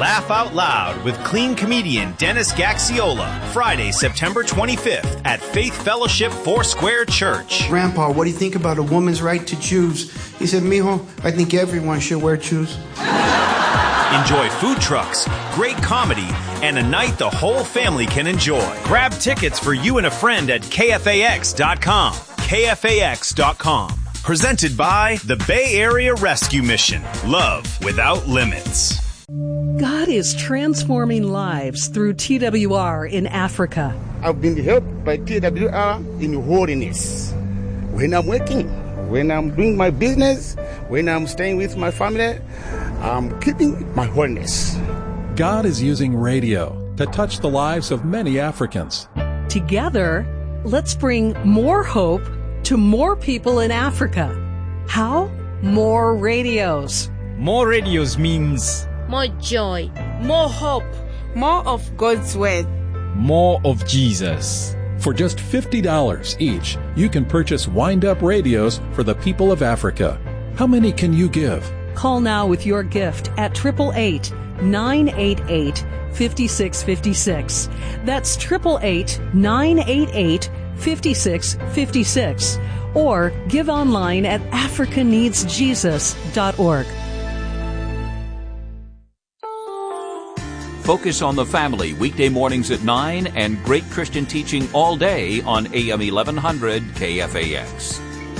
Laugh Out Loud with clean comedian Dennis Gaxiola, Friday, September 25th at Faith Fellowship Foursquare Church. Grandpa, what do you think about a woman's right to choose? He said, Mijo, I think everyone should wear shoes. Enjoy food trucks, great comedy, and a night the whole family can enjoy. Grab tickets for you and a friend at KFAX.com. KFAX.com. Presented by the Bay Area Rescue Mission. Love without limits. God is transforming lives through TWR in Africa. I've been helped by TWR in holiness. When I'm working, when I'm doing my business, when I'm staying with my family, I'm keeping my holiness. God is using radio to touch the lives of many Africans. Together, let's bring more hope to more people in Africa. How? More radios. More radios means more joy, more hope, more of God's word, more of Jesus. For just $50 each, you can purchase wind-up radios for the people of Africa. How many can you give? Call now with your gift at 888-988-5656. That's 888-988-5656. Or give online at africaneedsjesus.org. Focus on the Family, weekday mornings at 9, and great Christian teaching all day on AM 1100 KFAX.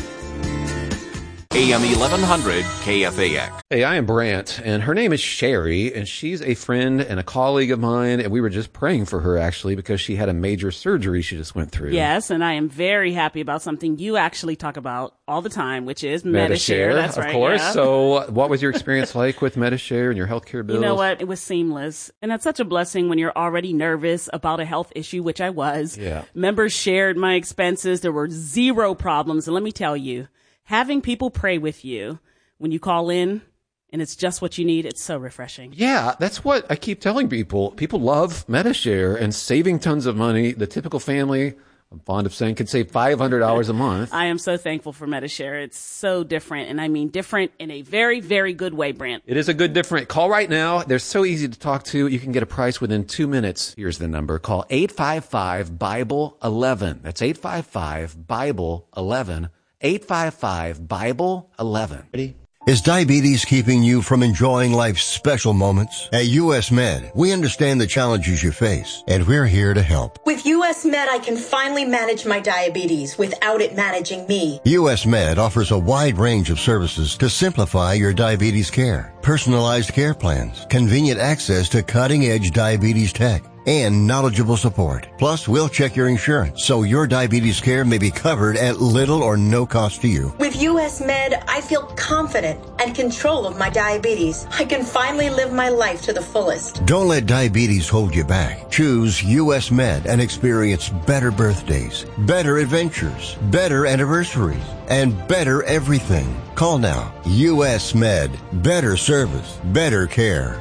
AM 1100 KFAX. Hey, I am Brant, and her name is Sherry, and she's a friend and a colleague of mine, and we were just praying for her, actually, because she had a major surgery she just went through. Yes, and I am very happy about something you actually talk about all the time, which is Medi-Share. That's right. Of course. Yeah. So what was your experience like with Medi-Share and your healthcare bills? You know what? It was seamless. And it's such a blessing when you're already nervous about a health issue, which I was. Yeah. Members shared my expenses. There were zero problems. And let me tell you, having people pray with you when you call in and it's just what you need, it's so refreshing. Yeah, that's what I keep telling people. People love Medi-Share and saving tons of money. The typical family, I'm fond of saying, could save $500 a month. I am so thankful for Medi-Share. It's so different, and I mean different in a very, very good way, Brent. It is a good different. Call right now. They're so easy to talk to. You can get a price within 2 minutes. Here's the number. Call 855-BIBLE-11. That's 855-BIBLE-11. 855-BIBLE-11. Ready? Is diabetes keeping you from enjoying life's special moments? At US Med, we understand the challenges you face, and we're here to help. With US Med, I can finally manage my diabetes without it managing me. US Med offers a wide range of services to simplify your diabetes care. Personalized care plans, convenient access to cutting-edge diabetes tech, and knowledgeable support. Plus, we'll check your insurance so your diabetes care may be covered at little or no cost to you. With US Med, I feel confident and control of my diabetes. I can finally live my life to the fullest. Don't let diabetes hold you back. Choose US Med and experience better birthdays, better adventures, better anniversaries, and better everything. Call now. US Med. Better service. Better care.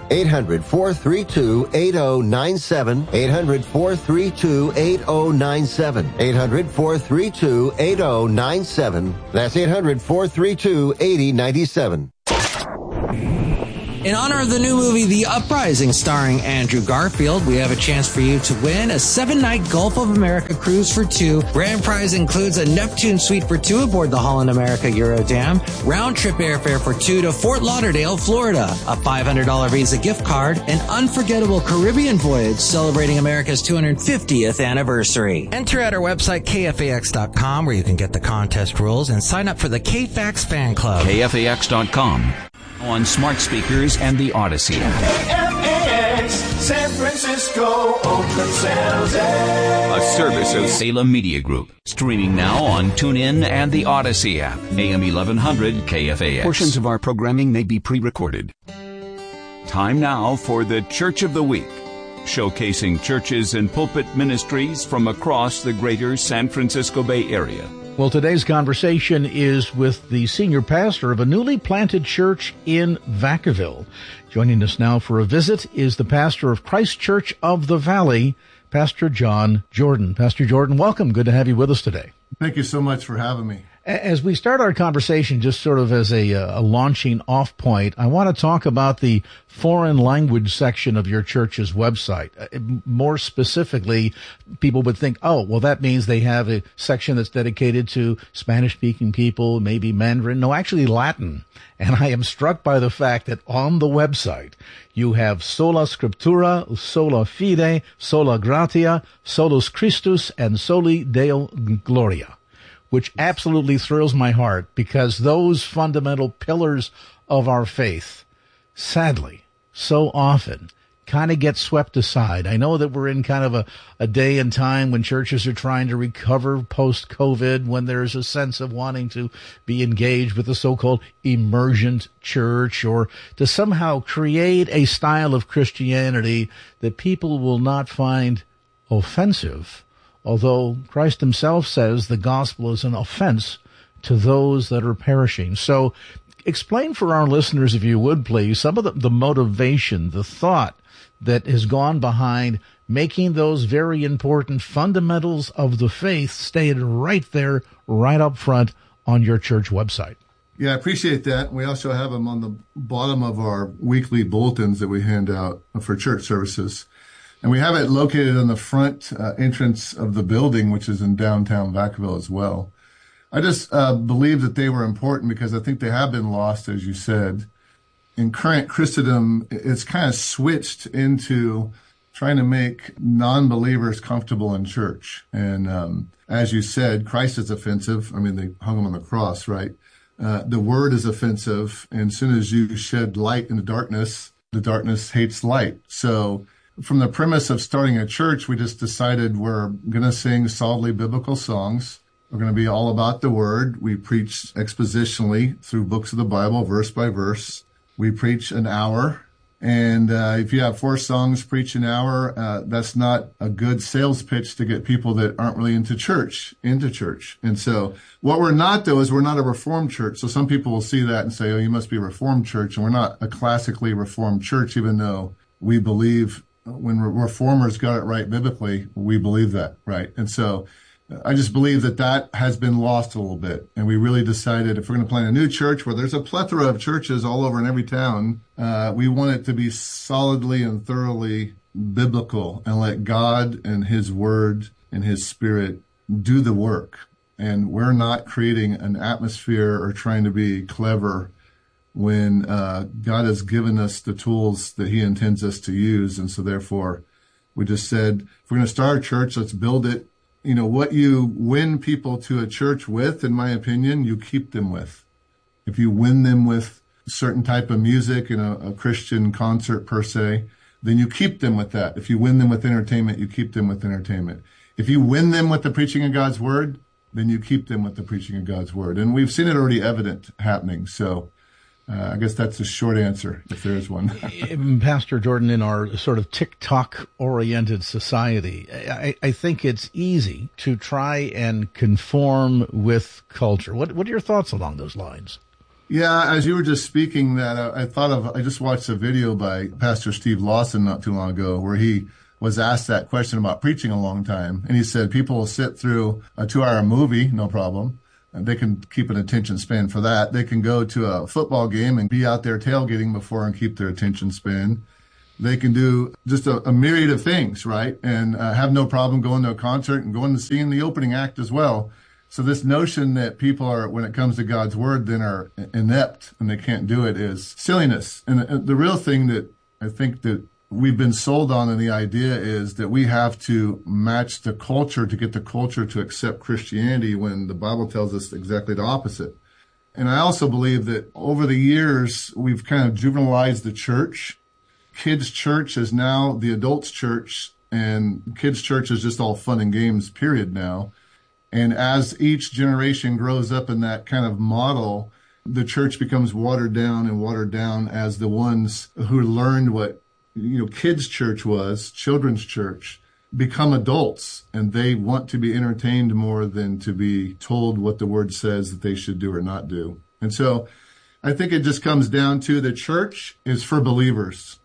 800-432-8097. 800-432-8097. 800-432-8097. That's 800-432-8097. In honor of the new movie, The Uprising, starring Andrew Garfield, we have a chance for you to win a 7-night Gulf of America cruise for two. Grand prize includes a Neptune suite for two aboard the Holland America Eurodam, round-trip airfare for two to Fort Lauderdale, Florida, a $500 Visa gift card, an unforgettable Caribbean voyage celebrating America's 250th anniversary. Enter at our website, KFAX.com, where you can get the contest rules and sign up for the KFAX fan club. KFAX.com. On smart speakers and the Odyssey app. KFAX, San Francisco, Oakland, San Jose. A service of Salem Media Group. Streaming now on TuneIn and the Odyssey app. AM 1100 KFAX. Portions of our programming may be pre-recorded. Time now for the Church of the Week. Showcasing churches and pulpit ministries from across the greater San Francisco Bay Area. Well, today's conversation is with the senior pastor of a newly planted church in Vacaville. Joining us now for a visit is the pastor of Christ Church of the Valley, Pastor John Jordan. Pastor Jordan, welcome. Good to have you with us today. Thank you so much for having me. As we start our conversation, just sort of as a launching off point, I want to talk about the foreign language section of your church's website. More specifically, people would think, oh, well, that means they have a section that's dedicated to Spanish-speaking people, maybe Mandarin. No, actually Latin. And I am struck by the fact that on the website, you have sola scriptura, sola fide, sola gratia, solus Christus, and soli Deo gloria, which absolutely thrills my heart, because those fundamental pillars of our faith, sadly, so often kind of get swept aside. I know that we're in kind of a day and time when churches are trying to recover post-COVID, when there's a sense of wanting to be engaged with the so-called emergent church, or to somehow create a style of Christianity that people will not find offensive, although Christ himself says the gospel is an offense to those that are perishing. So explain for our listeners, if you would please, some of the motivation, the thought that has gone behind making those very important fundamentals of the faith stay right there, right up front on your church website. Yeah, I appreciate that. We also have them on the bottom of our weekly bulletins that we hand out for church services. And we have it located on the front entrance of the building, which is in downtown Vacaville as well. I just believe that they were important because I think they have been lost, as you said. In current Christendom, it's kind of switched into trying to make non-believers comfortable in church. And as you said, Christ is offensive. I mean, they hung him on the cross, right? The word is offensive. And as soon as you shed light into darkness, the darkness hates light. So from the premise of starting a church, we just decided we're going to sing solidly biblical songs. We're going to be all about the word. We preach expositionally through books of the Bible, verse by verse. We preach an hour. And if you have 4 songs, preach an hour, that's not a good sales pitch to get people that aren't really into church. And so what we're not, though, is we're not a Reformed church. So some people will see that and say, oh, you must be a Reformed church. And we're not a classically Reformed church, even though we believe when Reformers got it right biblically, we believe that, right? And so I just believe that has been lost a little bit. And we really decided if we're going to plant a new church where there's a plethora of churches all over in every town, we want it to be solidly and thoroughly biblical and let God and his word and his spirit do the work. And we're not creating an atmosphere or trying to be clever when God has given us the tools that he intends us to use. And so therefore, we just said, if we're going to start a church, let's build it. You know, what you win people to a church with, in my opinion, you keep them with. If you win them with a certain type of music in a Christian concert per se, then you keep them with that. If you win them with entertainment, you keep them with entertainment. If you win them with the preaching of God's word, then you keep them with the preaching of God's word. And we've seen it already evident happening. So I guess that's a short answer, if there is one. Pastor Jordan, in our sort of TikTok-oriented society, I think it's easy to try and conform with culture. What are your thoughts along those lines? Yeah, as you were just speaking that, I just watched a video by Pastor Steve Lawson not too long ago where he was asked that question about preaching a long time. And he said people will sit through a 2-hour movie, no problem. They can keep an attention span for that. They can go to a football game and be out there tailgating before and keep their attention span. They can do just a myriad of things, right? And have no problem going to a concert and going to seeing the opening act as well. So this notion that people are, when it comes to God's word, then are inept and they can't do it is silliness. And the real thing that I think that we've been sold on, and the idea is that we have to match the culture to get the culture to accept Christianity when the Bible tells us exactly the opposite. And I also believe that over the years, we've kind of juvenilized the church. Kids' church is now the adults' church, and kids' church is just all fun and games, period, now. And as each generation grows up in that kind of model, the church becomes watered down as the ones who learned what kids' church was, children's church, become adults, and they want to be entertained more than to be told what the word says that they should do or not do. And so I think it just comes down to the church is for believers.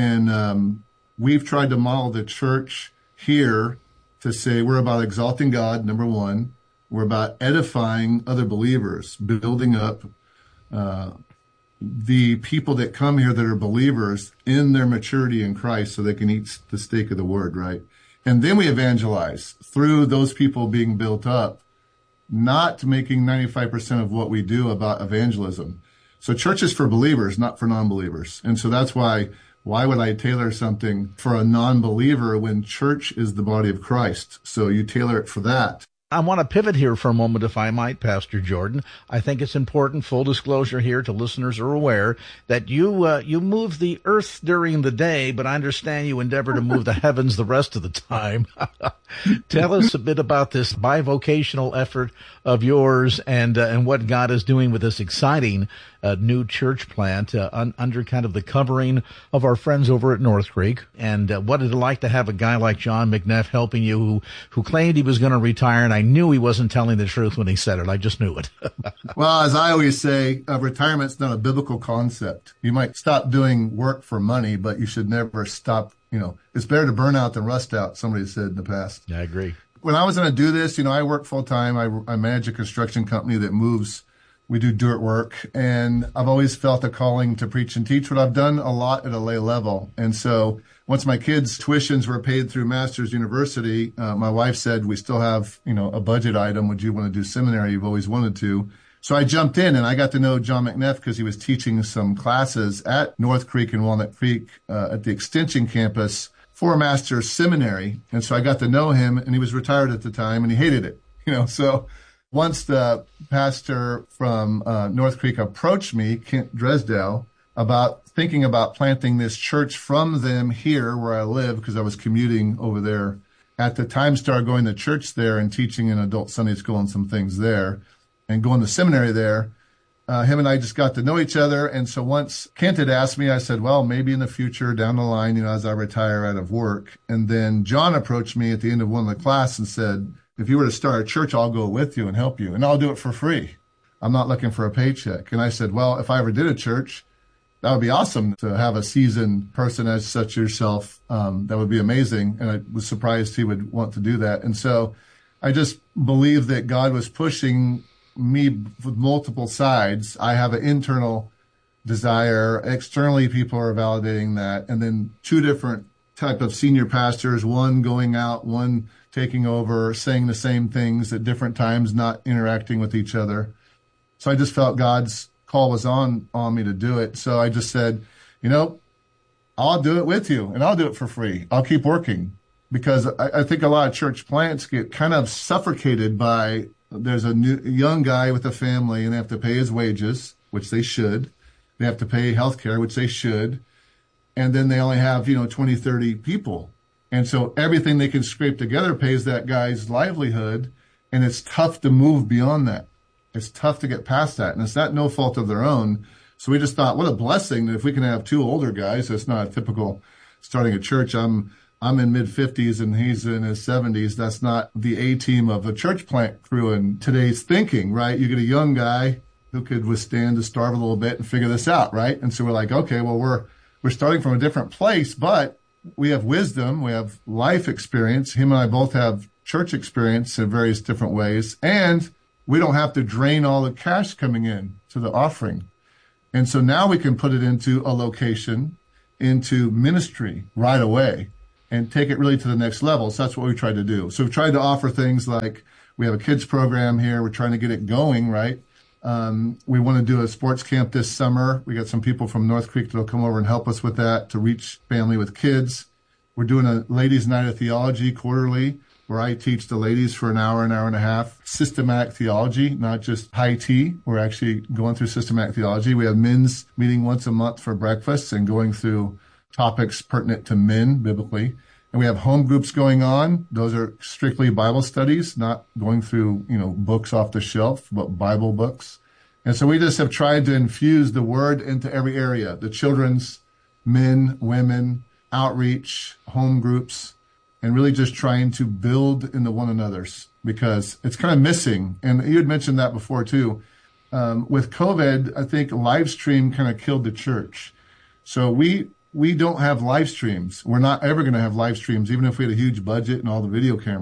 And we've tried to model the church here to say we're about exalting God, number one. We're about edifying other believers, building up the people that come here that are believers in their maturity in Christ so they can eat the steak of the word, right? And then we evangelize through those people being built up, not making 95% of what we do about evangelism. So church is for believers, not for non-believers. And so that's why would I tailor something for a non-believer when church is the body of Christ? So you tailor it for that. I want to pivot here for a moment, if I might, Pastor Jordan. I think it's important, full disclosure here to listeners who are aware, that you move the earth during the day, but I understand you endeavor to move the heavens the rest of the time. Tell us a bit about this bivocational effort of yours and what God is doing with this exciting new church plant under kind of the covering of our friends over at North Creek. And what is it like to have a guy like John McNeff helping you who claimed he was going to retire, and I knew he wasn't telling the truth when he said it. I just knew it. Well, as I always say, retirement's not a biblical concept. You might stop doing work for money, but you should never stop. It's better to burn out than rust out, somebody said in the past. Yeah, I agree. When I was going to do this, I work full time. I manage a construction company that moves. We do dirt work, and I've always felt a calling to preach and teach, what I've done a lot at a lay level. And so once my kids' tuitions were paid through Masters University, my wife said, we still have, a budget item. Would you want to do seminary? You've always wanted to. So I jumped in, and I got to know John McNeff because he was teaching some classes at North Creek and Walnut Creek at the Extension campus for a master's seminary. And so I got to know him, and he was retired at the time, and he hated it. So once the pastor from North Creek approached me, Kent Dresdow, about thinking about planting this church from them here where I live, because I was commuting over there at the time, started going to church there and teaching in adult Sunday school and some things there and going to seminary there. Him and I just got to know each other. And so once Kent had asked me, I said, well, maybe in the future down the line, as I retire out of work. And then John approached me at the end of one of the class and said, if you were to start a church, I'll go with you and help you, and I'll do it for free. I'm not looking for a paycheck. And I said, well, if I ever did a church, that would be awesome to have a seasoned person as such yourself. That would be amazing. And I was surprised he would want to do that. And so I just believe that God was pushing me with multiple sides. I have an internal desire. Externally, people are validating that. And then two different type of senior pastors, one going out, one taking over, saying the same things at different times, not interacting with each other. So I just felt God's call was on me to do it. So I just said, I'll do it with you, and I'll do it for free. I'll keep working, because I think a lot of church plants get kind of suffocated by, there's a young guy with a family, and they have to pay his wages, which they should. They have to pay health care, which they should. And then they only have, 20, 30 people. And so everything they can scrape together pays that guy's livelihood. And it's tough to move beyond that. It's tough to get past that. And it's not no fault of their own. So we just thought, what a blessing that if we can have two older guys, it's not a typical starting a church. I'm in mid-50s and he's in his 70s. That's not the A-team of a church plant crew in today's thinking, right? You get a young guy who could withstand to starve a little bit and figure this out, right? And so we're like, okay, well, we're starting from a different place, but we have wisdom, we have life experience. Him and I both have church experience in various different ways, and we don't have to drain all the cash coming in to the offering. And so now we can put it into a location, into ministry right away, and take it really to the next level. So that's what we tried to do. So we've tried to offer things like, we have a kids program here. We're trying to get it going, right? We want to do a sports camp this summer. We got some people from North Creek that'll come over and help us with that to reach family with kids. We're doing a ladies' night of theology quarterly, where I teach the ladies for an hour and a half, systematic theology, not just high tea. We're actually going through systematic theology. We have men's meeting once a month for breakfast and going through topics pertinent to men biblically. And we have home groups going on. Those are strictly Bible studies, not going through, books off the shelf, but Bible books. And so we just have tried to infuse the word into every area, the children's, men, women, outreach, home groups, and really just trying to build into one another's, because it's kind of missing. And you had mentioned that before too. With COVID, I think live stream kind of killed the church. So we don't have live streams. We're not ever going to have live streams, even if we had a huge budget and all the video cameras.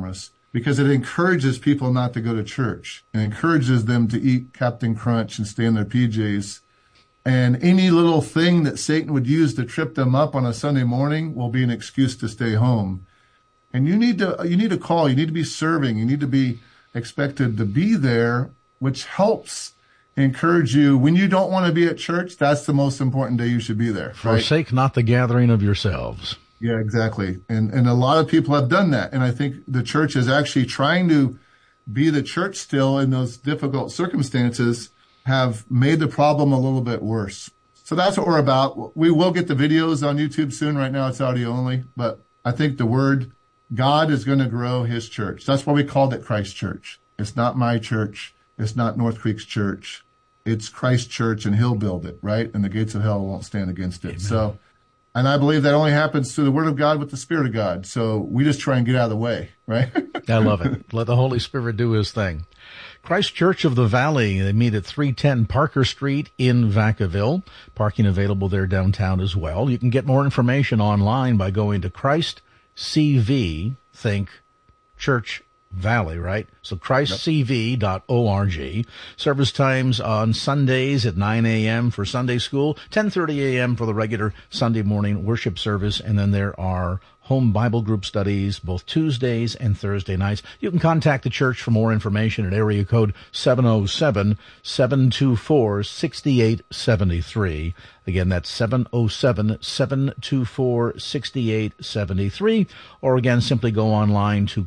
because it encourages people not to go to church. It encourages them to eat Captain Crunch and stay in their PJs. And any little thing that Satan would use to trip them up on a Sunday morning will be an excuse to stay home. And you need to call, you need to be serving, you need to be expected to be there, which helps encourage you. When you don't want to be at church, that's the most important day you should be there. Right? Forsake not the gathering of yourselves. Yeah, exactly. And a lot of people have done that. And I think the church is actually trying to be the church still in those difficult circumstances, have made the problem a little bit worse. So that's what we're about. We will get the videos on YouTube soon. Right now it's audio only, but I think the word God is going to grow his church. That's why we called it Christ Church. It's not my church. It's not North Creek's church. It's Christ Church, and he'll build it, right? And the gates of hell won't stand against it. Amen. So, and I believe that only happens through the word of God with the Spirit of God. So we just try and get out of the way, right? I love it. Let the Holy Spirit do his thing. Christ Church of the Valley, they meet at 310 Parker Street in Vacaville. Parking available there downtown as well. You can get more information online by going to Christ CV, think Church Valley, right? So christcv.org. Service times on Sundays at 9 a.m. for Sunday school, 10:30 a.m. for the regular Sunday morning worship service, and then there are home Bible group studies both Tuesdays and Thursday nights. You can contact the church for more information at area code 707-724-6873. Again, that's 707-724-6873. Or again, simply go online to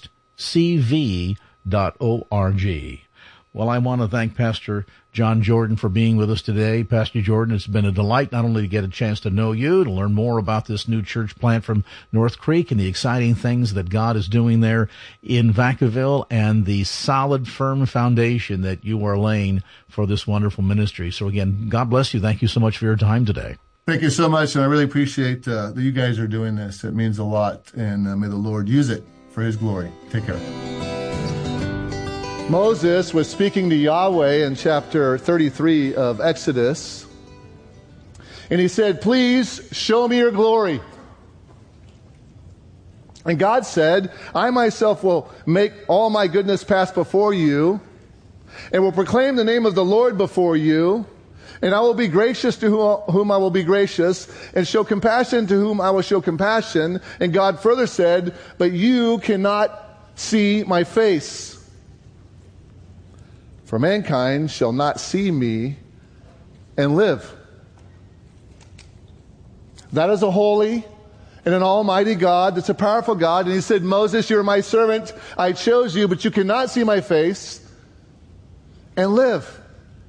christcv.org. Well, I want to thank Pastor John Jordan for being with us today. Pastor Jordan, it's been a delight not only to get a chance to know you, to learn more about this new church plant from North Creek and the exciting things that God is doing there in Vacaville, and the solid, firm foundation that you are laying for this wonderful ministry. So again, God bless you. Thank you so much for your time today. Thank you so much, and I really appreciate that you guys are doing this. It means a lot, and may the Lord use it for his glory. Take care. Moses was speaking to Yahweh in chapter 33 of Exodus, and he said, "Please show me your glory." And God said, "I myself will make all my goodness pass before you, and will proclaim the name of the Lord before you, and I will be gracious to whom I will be gracious, and show compassion to whom I will show compassion." And God further said, "But you cannot see my face. For mankind shall not see me and live." That is a holy and an almighty God. That's a powerful God. And he said, "Moses, you're my servant. I chose you, but you cannot see my face and live."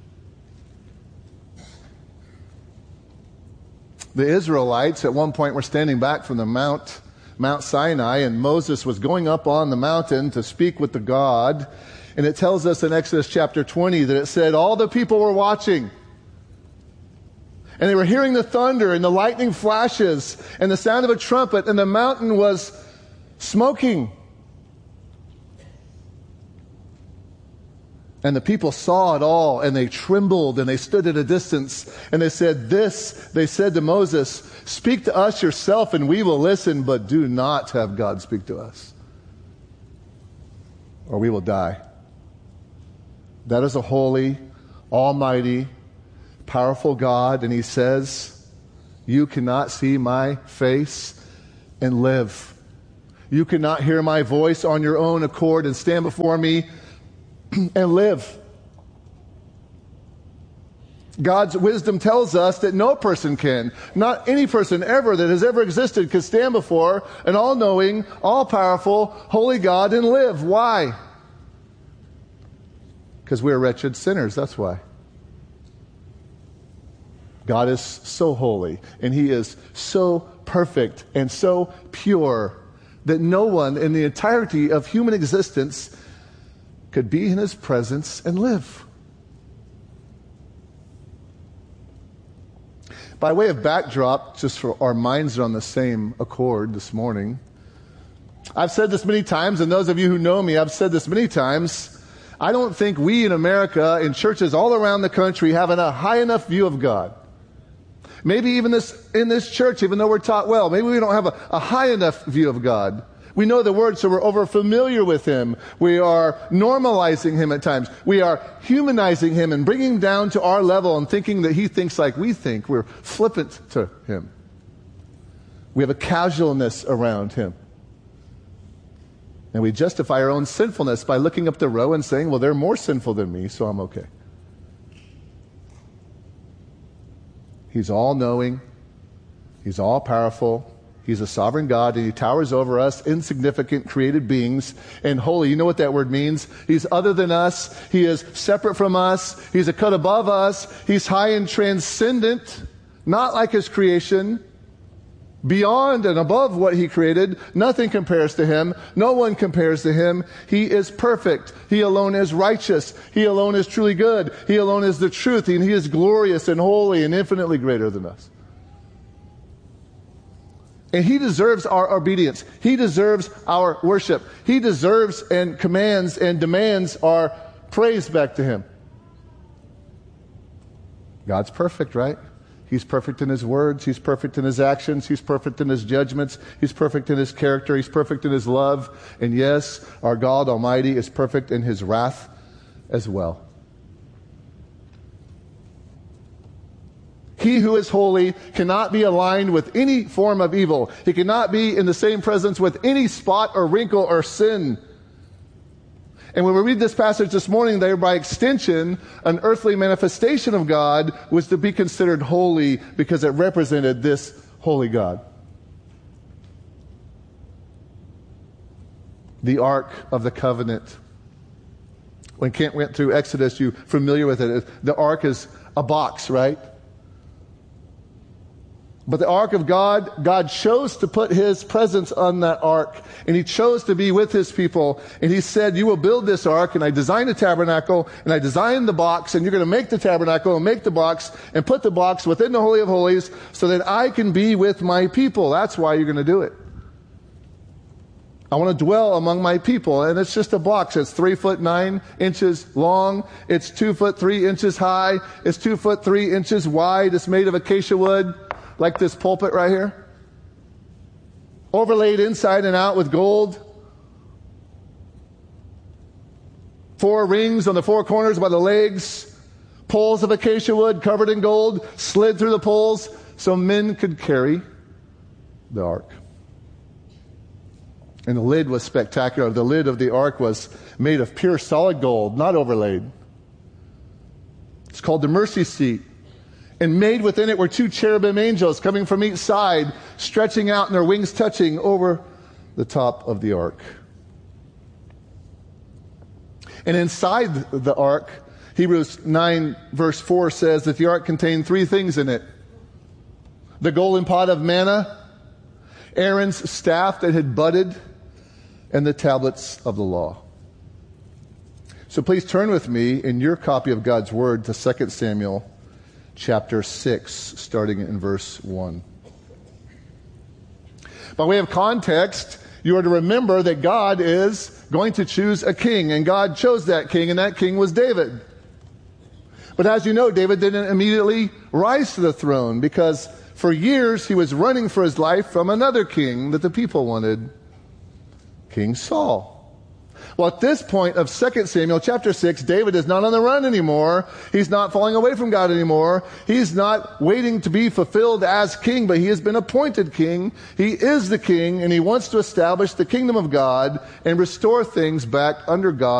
The Israelites at one point were standing back from the Mount Sinai, and Moses was going up on the mountain to speak with the God. And it tells us in Exodus chapter 20 that it said all the people were watching. And they were hearing the thunder and the lightning flashes and the sound of a trumpet, and the mountain was smoking. And the people saw it all, and they trembled, and they stood at a distance. And they said to Moses, "Speak to us yourself, and we will listen, but do not have God speak to us, or we will die." That is a holy, almighty, powerful God. And he says, "You cannot see my face and live. You cannot hear my voice on your own accord and stand before me and live." God's wisdom tells us that no person can, not any person ever that has ever existed, could stand before an all-knowing, all-powerful, holy God and live. Why? Because we're wretched sinners, that's why. God is so holy, and he is so perfect and so pure that no one in the entirety of human existence could be in his presence and live. By way of backdrop, just for our minds are on the same accord this morning, I've said this many times, and those of you who know me, I've said this many times, I don't think we in America, in churches all around the country, have a high enough view of God. Maybe even in this church, even though we're taught well, maybe we don't have a high enough view of God. We know the word, so we're over familiar with him. We are normalizing him at times. We are humanizing him and bringing him down to our level and thinking that he thinks like we think. We're flippant to him. We have a casualness around him. And we justify our own sinfulness by looking up the row and saying, well, they're more sinful than me, so I'm okay. He's all-knowing. He's all-powerful. He's a sovereign God, and he towers over us, insignificant created beings, and holy. You know what that word means? He's other than us. He is separate from us. He's a cut above us. He's high and transcendent, not like his creation. Beyond and above what he created, nothing compares to him. No one compares to him. He is perfect. He alone is righteous. He alone is truly good. He alone is the truth, and he is glorious and holy and infinitely greater than us. And he deserves our obedience. He deserves our worship. He deserves and commands and demands our praise back to him. God's perfect, right? He's perfect in his words. He's perfect in his actions. He's perfect in his judgments. He's perfect in his character. He's perfect in his love. And yes, our God Almighty is perfect in his wrath as well. He who is holy cannot be aligned with any form of evil. He cannot be in the same presence with any spot or wrinkle or sin. And when we read this passage this morning, there by extension, an earthly manifestation of God was to be considered holy because it represented this holy God. The Ark of the Covenant. When Kent went through Exodus, you're familiar with it. The Ark is a box, right? But the Ark of God, God chose to put his presence on that Ark. And he chose to be with his people. And he said, you will build this Ark. And I designed the tabernacle. And I designed the box. And you're going to make the tabernacle and make the box. And put the box within the Holy of Holies so that I can be with my people. That's why you're going to do it. I want to dwell among my people. And it's just a box. It's 3'9" long. It's 2'3" high. It's 2'3" wide. It's made of acacia wood. Like this pulpit right here. Overlaid inside and out with gold. 4 rings on the 4 corners by the legs. Poles of acacia wood covered in gold. Slid through the poles so men could carry the ark. And the lid was spectacular. The lid of the ark was made of pure solid gold, not overlaid. It's called the mercy seat. And made within it were 2 cherubim angels coming from each side, stretching out and their wings touching over the top of the ark. And inside the ark, Hebrews 9 verse 4 says that the ark contained 3 things in it. The golden pot of manna, Aaron's staff that had budded, and the tablets of the law. So please turn with me in your copy of God's Word to 2 Samuel chapter 6, starting in verse 1. By way of context, you are to remember that God is going to choose a king, and God chose that king, and that king was David. But as you know, David didn't immediately rise to the throne because for years he was running for his life from another king that the people wanted, King Saul. Well, at this point of 2 Samuel chapter 6, David is not on the run anymore. He's not falling away from God anymore. He's not waiting to be fulfilled as king, but he has been appointed king. He is the king, and he wants to establish the kingdom of God and restore things back under God.